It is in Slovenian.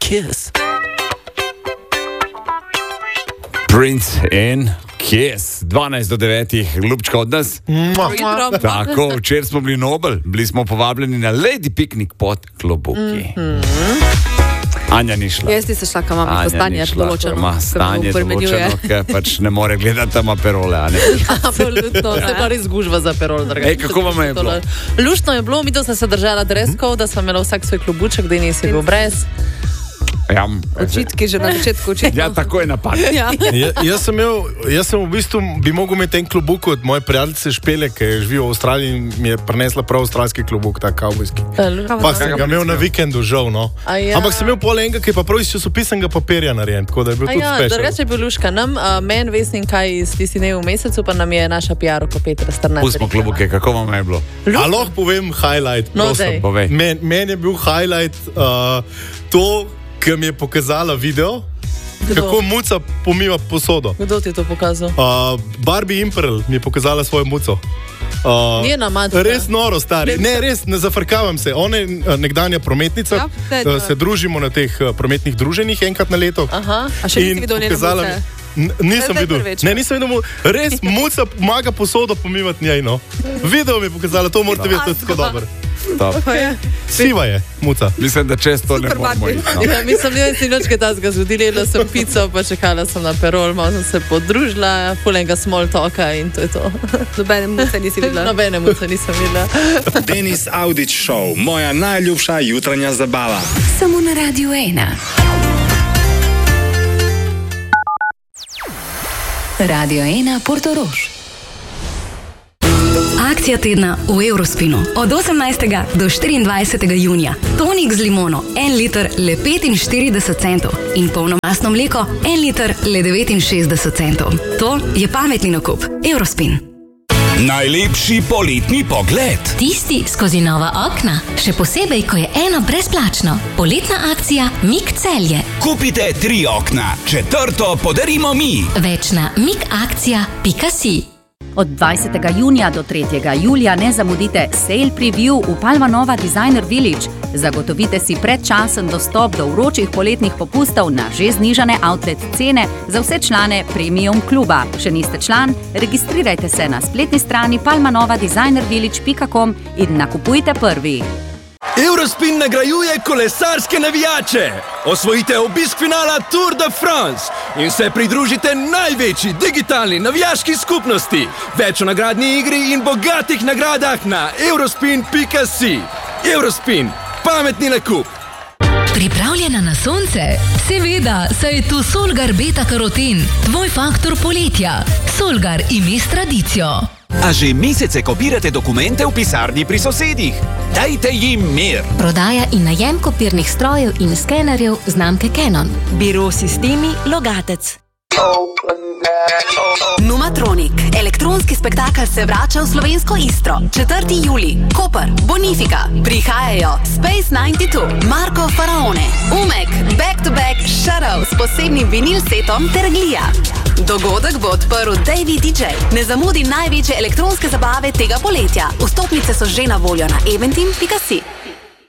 Kiss. Prince and Kiss. 12:09, ljubčka od nas. Tako, včeraj smo bili Nobel, bili smo povabljeni na Lady Piknik pod Klobuki. Anja ni šla. Jaz ti se šla, kam imam stanje določeno. Stanje določeno, ker pač ne more gledati tam aperole. Absolutno, se pa res gužva za aperol. Kako vam je bilo? Luštno je bilo, mi to sem se držala dreskov, da sem imela vsak svoj klobuček, da nisi bil brez. Ja, očitki že na začetku očitno. Ja, tako je napad. Ja. Jaz sem v bistvu bi mogel imeti en klobuk od moje prijateljice Špele, ki je živi v Avstraliji in mi je prinesla prav avstralski klobuk, tak kavbojski. Pa sem ga imel na vikendu, žal, no. Ampak sem imel pol enega, ki je pa prav iz časopisnega papirja narejen, tako da je bil tudi special. Drugače je bil Luška nam, men Vesnin kaj iz Tisti v mesecu, pa nam je naša PR-oko Petra Strnad. Pustimo klobuke, kako vam je bilo? A lahko povem highlight, prosim. Meni je bil highlight to, ki mi je pokazala video, kako muca pomiva posodo. Kdo ti je to pokazal? Barbie Imperial mi je pokazala svojo muco. Njena matka. Res noro, stari. Ne, res, ne zafrkavam se. Ona je nekdanja prometnica, se družimo na teh prometnih druženjih enkrat na leto. Aha, a še nisi videl njene muce? Nisem videl. Ne, nisem videl. Res muca pomaga posodo pomivati njej, no. Video mi je pokazala, to morate vedeti tako dobro. Siva je, muca. Mislim, da često ne moramo iti. Ja, mislim, da si nočke tazga zgodili, jedla sem pico, pa čekala sem na perol, malo sem se podružila, fulenga small talka in to je to. Nobene muce nisi videla. Nobene muce nisem videla. Denis Audić Show, moja najljubša jutranja zabava. Samo na Radio 1. Radio 1 Portorož. Akcija tedna v Eurospinu. Od 18. do 24. junija. Tonik z limono, 1 liter le 45 centov. In polnomastno mleko, 1 liter le 69 centov. To je pametni nakup. Eurospin. Najlepši poletni pogled. Tisti skozi nova okna. Še posebej, ko je eno brezplačno. Poletna akcija Mik Celje. Kupite 3 okna, 4. podarimo mi. Več na mikakcija.si. Od 20. junija do 3. julija ne zamudite Sale Preview v Palma Nova Designer Village. Zagotovite si predčasen dostop do vročih poletnih popustov na že znižane outlet cene za vse člane Premium kluba. Še niste član? Registrirajte se na spletni strani palmanovadesignervillage.com in nakupujte prvi. Eurospin nagrajuje kolesarske navijače. Osvojite obisk finala Tour de France in se pridružite največji digitalni navijaški skupnosti. Več o nagradni igri in bogatih nagradah na eurospin.si. Eurospin, pametni nakup. Pripravljena na sonce? Seveda, saj je tu Solgar Beta Karoten, tvoj faktor poletja. Solgar ime s tradicijo. A že mesece kopirate dokumente v pisarni pri sosedih? Dajte jim mir! Prodaja in najem kopirnih strojev in skenerjev znamke Canon. Biro Sistemi Logatec. Numatronik. Elektronski spektakel se vrača v slovensko Istro. 4. julij. Koper, Bonifika. Prihajajo Space 92, Marko Faraone, Umek, Back to Back, Shadow s posebnim vinil setom ter Glija. Dogodek bo odprl Davey DJ. Ne zamudi največje elektronske zabave tega poletja. Vstopnice so že na voljo na eventim.si.